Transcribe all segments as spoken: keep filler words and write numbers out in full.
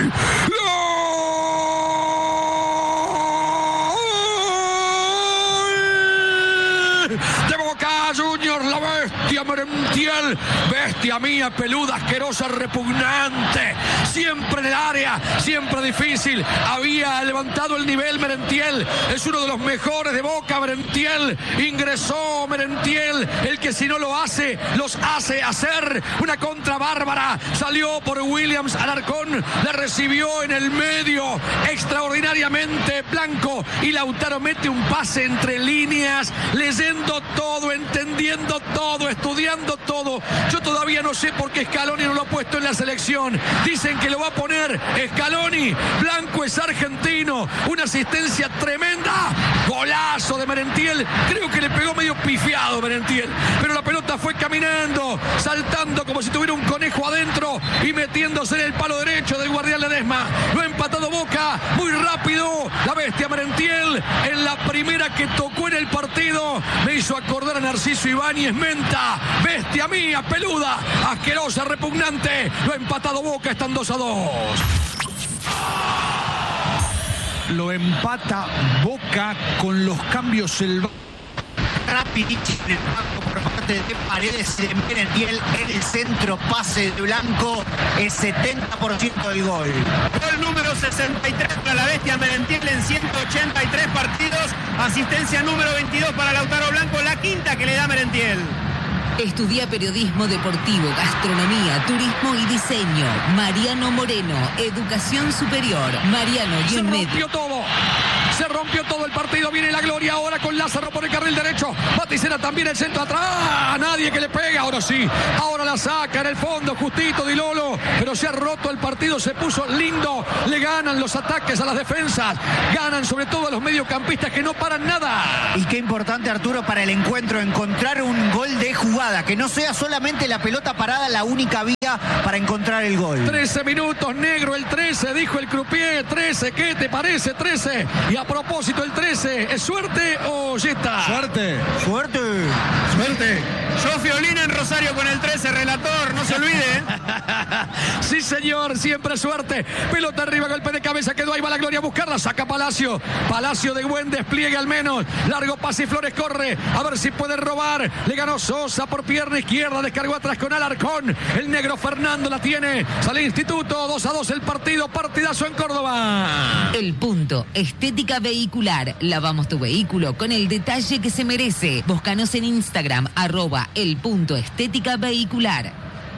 ¡Gol! De Boca Juniors, la bestia Merentiel, bestia mía, peluda, asquerosa, repugnante, siempre en el área, siempre difícil, había levantado el nivel Merentiel, es uno de los mejores de Boca. Merentiel, ingresó Merentiel, el que si no lo hace, los hace hacer, una contra bárbara, salió por Williams Alarcón, la recibió en el medio, extraordinariamente Blanco, y Lautaro mete un pase entre líneas, leyendo todo, entendiendo todo, estudiando todo. Yo todavía no sé por qué Scaloni no lo ha puesto en la selección. Dicen que lo va a poner Scaloni. Blanco es argentino. Una asistencia tremenda. Golazo de Merentiel. Creo que le pegó medio pifiado Merentiel, pero la pelota fue caminando, saltando como si tuviera un conejo adentro y metiéndose en el palo derecho del guardián Ledesma. Lo ha empatado Boca muy rápido. La bestia Merentiel, en la primera que tocó en el partido, me hizo acordar a Narciso Ibáñez Menta. Bestia mía, peluda, asquerosa, repugnante. Lo ha empatado Boca, están dos a dos. Lo empata Boca con los cambios el rapidísimo por parte de Paredes de Merentiel en el centro, pase de Blanco, el setenta por ciento del gol. Gol número sesenta y tres para la bestia Merentiel en ciento ochenta y tres partidos, asistencia número veintidós para Lautaro Blanco, la quinta que le da Merentiel. Estudia periodismo deportivo, gastronomía, turismo y diseño. Mariano Moreno, educación superior. Mariano y Se rompió todo. Se rompió todo el partido. Viene la gloria ahora con Lázaro por el carril derecho. Baticera también el centro atrás. Nadie que le pega. Ahora sí. Ahora la saca en el fondo. Justito Di Lolo. Pero se ha roto el partido. Se puso lindo. Le ganan los ataques a las defensas. Ganan sobre todo a los mediocampistas que no paran nada. Y qué importante, Arturo, para el encuentro encontrar un gol de jugada. Que no sea solamente la pelota parada la única vía para encontrar el gol. trece minutos, negro el trece. Dijo el croupier. trece. ¿Qué te parece? trece. Y a propósito, el trece, ¿es suerte o yeta? Suerte. Suerte. Suerte. Yo Fiolina en Rosario con el trece, relator, no se olvide. Sí, señor, siempre suerte. Pelota arriba, golpe de cabeza, quedó ahí, va la gloria a buscarla, saca Palacio. Palacio de buen despliegue al menos. Largo pase y Flores corre, a ver si puede robar. Le ganó Sosa por pierna izquierda, descargó atrás con Alarcón. El negro Fernando la tiene. Sale Instituto, dos a dos el partido, partidazo en Córdoba. El Punto, estética vehicular. Lavamos tu vehículo con el detalle que se merece. Búscanos en Instagram, arroba el punto estética vehicular.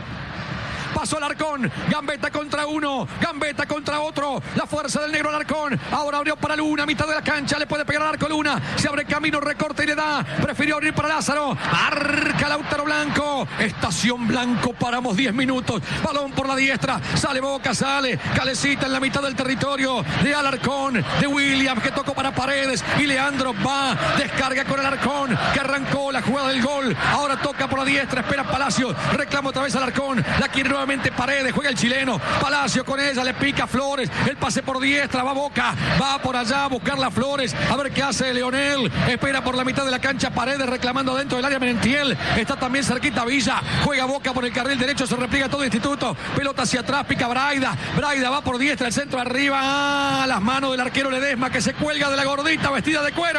Pasó Alarcón, Gambetta contra uno, Gambetta contra otro, la fuerza del negro Alarcón, ahora abrió para Luna, mitad de la cancha, le puede pegar al arco Luna, se abre camino, recorta y le da, prefirió abrir para Lázaro, marca Lautaro Blanco, estación Blanco, paramos diez minutos, balón por la diestra, sale Boca, sale, Calecita en la mitad del territorio, de Alarcón, de Williams, que tocó para Paredes, y Leandro va, descarga con Alarcón, que arrancó la jugada del gol, ahora toca por la diestra, espera Palacio, reclama otra vez Alarcón, la quiere nuevamente Paredes, juega el chileno, Palacio con ella, le pica Flores, el pase por diestra, va Boca, va por allá a buscar las Flores, a ver qué hace Leonel, espera por la mitad de la cancha, Paredes reclamando dentro del área Merentiel, está también cerquita Villa, juega Boca por el carril derecho, se repliega todo Instituto, pelota hacia atrás, pica Braida, Braida va por diestra, el centro arriba, ah, las manos del arquero Ledesma que se cuelga de la gordita vestida de cuero.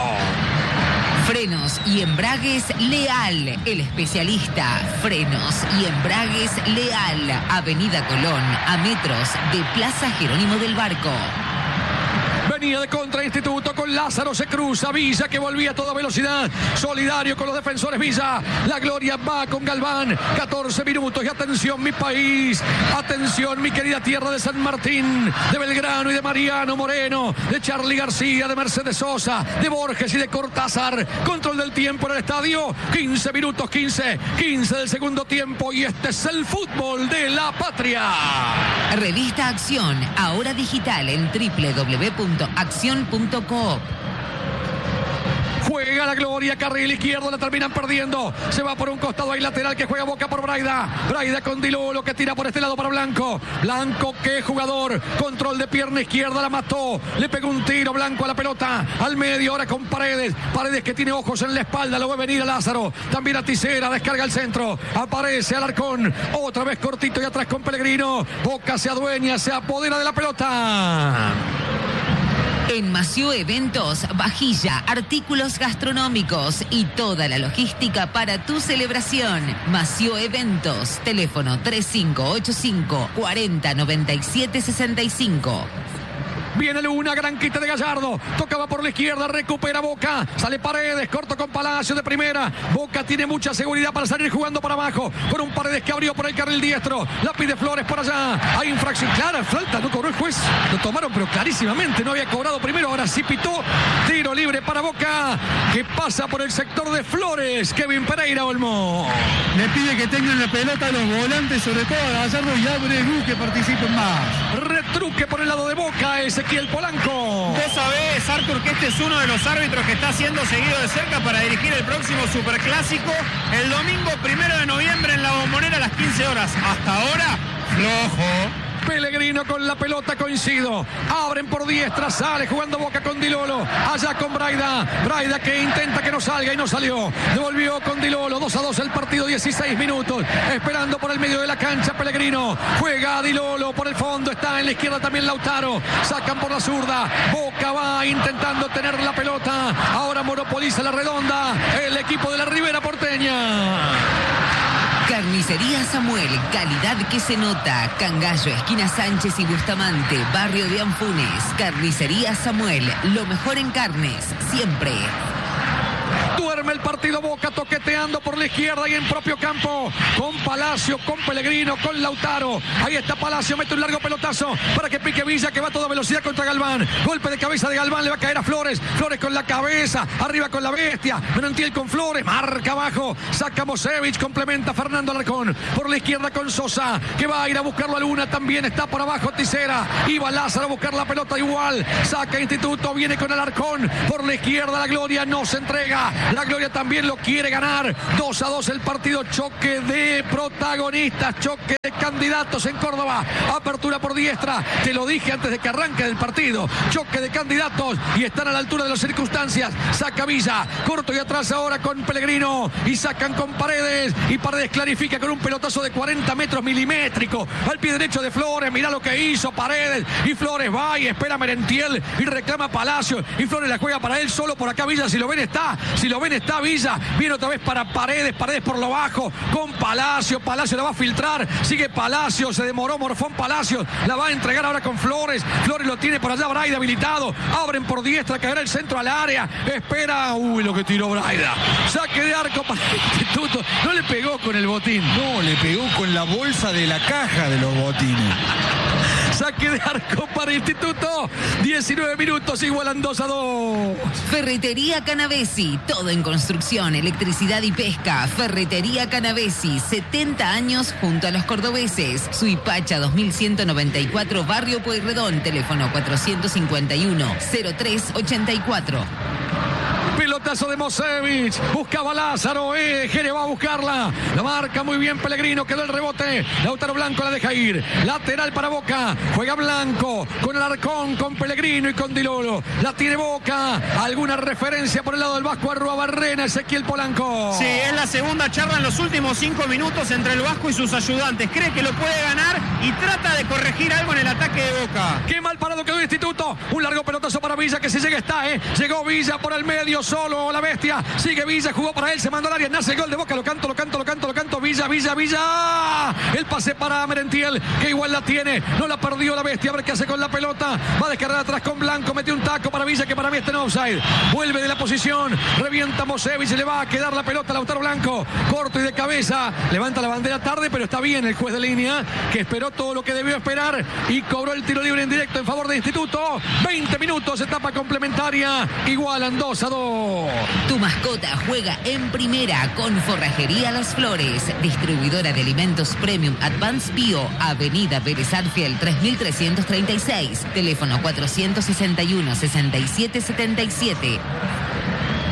Frenos y embragues Leal, el especialista. Frenos y embragues Leal, Avenida Colón, a metros de Plaza Jerónimo del Barco. Venía de contra Instituto con Lázaro, se cruza Villa que volvía a toda velocidad, solidario con los defensores Villa, la gloria va con Galván, catorce minutos y atención mi país, atención mi querida tierra de San Martín, de Belgrano y de Mariano Moreno, de Charly García, de Mercedes Sosa, de Borges y de Cortázar, control del tiempo en el estadio, quince minutos, quince, quince del segundo tiempo y este es el fútbol de la patria. Revista Acción, ahora digital en doble u doble u doble u punto acción punto coop. Juega la Gloria, carril izquierdo, la terminan perdiendo. Se va por un costado, hay lateral que juega Boca por Braida. Braida con Di Lolo que tira por este lado para Blanco. Blanco, qué jugador. Control de pierna izquierda, la mató. Le pegó un tiro Blanco a la pelota. Al medio, ahora con Paredes. Paredes que tiene ojos en la espalda, lo ve venir a Lázaro. También a Tisera, descarga el centro. Aparece Alarcón. Otra vez cortito y atrás con Pellegrino. Boca se adueña, se apodera de la pelota. En Mació Eventos, vajilla, artículos gastronómicos y toda la logística para tu celebración. Mació Eventos, teléfono tres cinco ocho cinco, cuatro cero nueve siete seis cinco. Viene Luna, gran quita de Gallardo. Tocaba por la izquierda, recupera Boca. Sale Paredes, corto con Palacio de primera. Boca tiene mucha seguridad para salir jugando para abajo. Con un Paredes que abrió por el carril diestro. La pide Flores por allá. Hay infracción clara, falta, no cobró el juez. Lo tomaron, pero clarísimamente. No había cobrado primero, ahora sí pitó. Tiro libre para Boca, que pasa por el sector de Flores. Kevin Pereira, Olmo. Le pide que tengan la pelota los volantes, sobre todo a Gallardo y Abregu, que participen más. Retruque por el lado de Boca, Ezequiel Polanco. Vos sabés, Artur, que este es uno de los árbitros que está siendo seguido de cerca para dirigir el próximo Superclásico el domingo primero de noviembre en la Bombonera a las quince horas. Hasta ahora, flojo. Pellegrino con la pelota, coincido. Abren por diestra, sale jugando Boca con Di Lolo. Allá con Braida. Braida que intenta que no salga y no salió. Devolvió con Di Lolo. dos a dos el partido, dieciséis minutos. Esperando por el medio de la cancha Pellegrino. Juega Di Lolo por el fondo. Está en la izquierda también Lautaro. Sacan por la zurda. Boca va intentando tener la pelota. Ahora monopoliza la redonda el equipo de la Ribera porteña. Carnicería Samuel, calidad que se nota. Cangallo, esquina Sánchez y Bustamante, barrio de Anfunes. Carnicería Samuel, lo mejor en carnes, siempre. Duerme el partido Boca, toqueteando por la izquierda y en propio campo. Con Palacio, con Pellegrino, con Lautaro. Ahí está Palacio, mete un largo pelotazo para que pique Villa, que va a toda velocidad contra Galván. Golpe de cabeza de Galván, le va a caer a Flores. Flores con la cabeza, arriba con la bestia. Menantiel con Flores, marca abajo. Saca Mosevich, complementa Fernando Alarcón. Por la izquierda con Sosa, que va a ir a buscarlo a Luna. También está por abajo Tisera. Iba Lázaro a buscar la pelota igual. Saca Instituto, viene con Alarcón. Por la izquierda la Gloria no se entrega. La Gloria también lo quiere ganar. dos a dos el partido. Choque de protagonistas, choque de candidatos en Córdoba. Apertura por diestra. Te lo dije antes de que arranque el partido. Choque de candidatos y están a la altura de las circunstancias. Saca Villa. Corto y atrás ahora con Pellegrino. Y sacan con Paredes. Y Paredes clarifica con un pelotazo de cuarenta metros milimétrico. Al pie derecho de Flores. Mirá lo que hizo Paredes. Y Flores va y espera Merentiel. Y reclama Palacio. Y Flores la juega para él solo por acá. Villa, si lo ven, está. Si lo ven, está Villa. Viene otra vez para Paredes. Paredes por lo bajo. Con Palacio. Palacio la va a filtrar. Sigue Palacio. Se demoró Morfón Palacio. La va a entregar ahora con Flores. Flores lo tiene por allá. Braida habilitado. Abren por diestra. Caerá el centro al área. Espera. Uy, lo que tiró Braida. Saque de arco para el Instituto. No le pegó con el botín. No, le pegó con la bolsa de la caja de los botines. Saque de arco para el Instituto. diecinueve minutos, igualan dos a dos. Ferretería Canavesi, todo en construcción, electricidad y pesca. Ferretería Canavesi, setenta años junto a los cordobeses. Suipacha dos mil ciento noventa y cuatro, Barrio Pueyrredón, teléfono cuatrocientos cincuenta y uno, cero tres ochenta y cuatro. Pelotazo de Mosevich. Buscaba Lázaro. Ejere va a buscarla. La marca muy bien Pellegrino. Quedó el rebote. Lautaro Blanco la deja ir. Lateral para Boca. Juega Blanco con Alarcón, con Pellegrino y con Di Lolo. La tiene Boca. ¿Alguna referencia por el lado del Vasco Arruabarrena? Ezequiel Polanco. Sí, es la segunda charla en los últimos cinco minutos entre el Vasco y sus ayudantes. Cree que lo puede ganar y trata de corregir algo en el ataque de Boca. Qué mal parado quedó el Instituto. Un largo pelotazo para Villa, que si llega está, ¿eh? Llegó Villa por el medio. Solo la bestia, sigue Villa, jugó para él, se mandó al área, nace el gol de Boca, lo canto, lo canto, lo canto, lo canto, Villa, Villa, Villa, el pase para Merentiel, que igual la tiene, no la perdió la bestia, a ver qué hace con la pelota, va a descargar atrás con Blanco, metió un taco para Villa, que para mí está en offside, vuelve de la posición, revienta Mosevich, se le va a quedar la pelota a Lautaro Blanco, corto y de cabeza, levanta la bandera tarde, pero está bien el juez de línea, que esperó todo lo que debió esperar y cobró el tiro libre en directo en favor de Instituto. veinte minutos, etapa complementaria, igualan dos a dos. Tu mascota juega en primera con Forrajería Las Flores, distribuidora de alimentos Premium Advanced Bio, Avenida Pérez Arfiel tres mil trescientos treinta y seis, teléfono cuatrocientos sesenta y uno, sesenta y siete setenta y siete.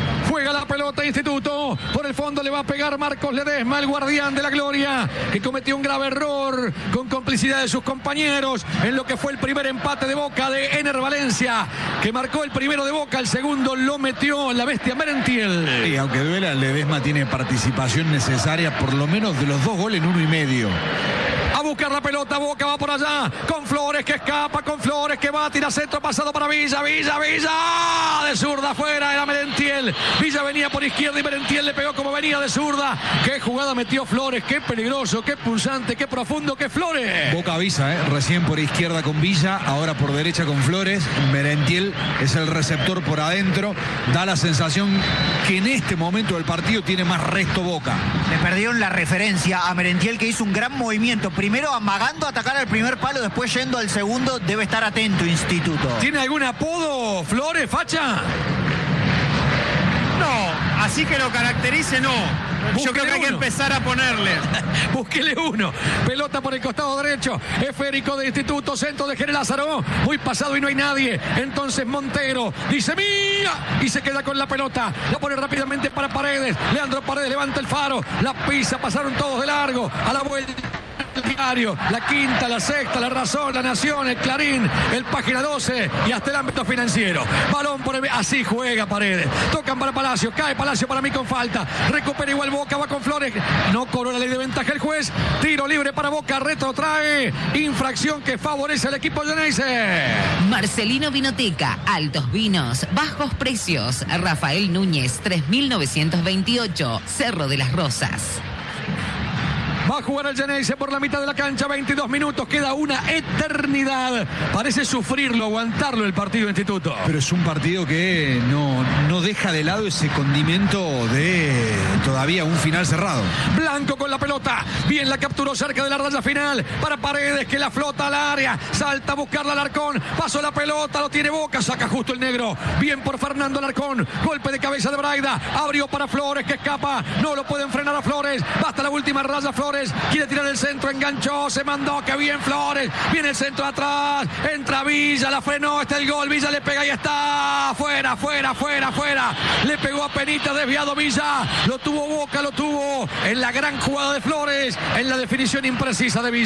Juega la pelota Instituto. Por el fondo le va a pegar Marcos Ledesma, el guardián de la gloria, que cometió un grave error con complicidad de sus compañeros en lo que fue el primer empate de Boca de Ener Valencia, que marcó el primero de Boca, el segundo lo metió la bestia Merentiel. Y aunque duela, Ledesma tiene participación necesaria, por lo menos de los dos goles en uno y medio. A buscar la pelota, Boca va por allá, con Flores que escapa, con Flores que va, tira centro, pasado para Villa, Villa, Villa, de zurda afuera, era Merentiel. Villa venía por izquierda y Merentiel le pegó como venía de zurda. Qué jugada metió Flores, qué peligroso, qué pulsante, qué profundo, qué Flores. Boca avisa, ¿eh? Recién por izquierda con Villa, ahora por derecha con Flores. Merentiel es el receptor por adentro. Da la sensación que en este momento del partido tiene más resto Boca. Le perdieron la referencia a Merentiel, que hizo un gran movimiento. Primero amagando a atacar al primer palo, después yendo al segundo. Debe estar atento Instituto. ¿Tiene algún apodo, Flores, Facha? No, así que lo caracterice, no. Búsquele Yo creo que hay que uno. empezar a ponerle. Búsquele uno. Pelota por el costado derecho. Esférico de Instituto. Centro de Jerez Lázaro. Muy pasado y no hay nadie. Entonces Montero dice mía. Y se queda con la pelota. La pone rápidamente para Paredes. Leandro Paredes levanta el faro. La pisa. Pasaron todos de largo. A la vuelta. El diario, la quinta, la sexta, la razón, la nación, el Clarín, el página doce y hasta el ámbito financiero. Balón por el... Así juega Paredes. Tocan para Palacio, cae Palacio para mí con falta. Recupera igual Boca, va con Flores. No cobró la ley de ventaja el juez. Tiro libre para Boca, retrotrae. Infracción que favorece al equipo Geneise. Marcelino Vinoteca, altos vinos, bajos precios. Rafael Núñez, tres mil novecientos veintiocho, Cerro de las Rosas. Va a jugar el Geneise por la mitad de la cancha, veintidós minutos, queda una eternidad. Parece sufrirlo, aguantarlo el partido Instituto. Pero es un partido que no, no deja de lado ese condimento de todavía un final cerrado. Blanco con la pelota, bien la capturó cerca de la raya final, para Paredes que la flota al área, salta a buscarla Alarcón, pasó la pelota, lo tiene Boca, saca justo el negro, bien por Fernando Alarcón, golpe de cabeza de Braida, abrió para Flores que escapa, no lo pueden frenar a Flores, basta la última raya Flores. Quiere tirar el centro, enganchó, se mandó, que bien Flores, viene el centro atrás, entra Villa, la frenó, está el gol, Villa le pega y está, fuera, fuera, fuera, fuera, le pegó a Penita, desviado Villa, lo tuvo Boca, lo tuvo en la gran jugada de Flores, en la definición imprecisa de Villa.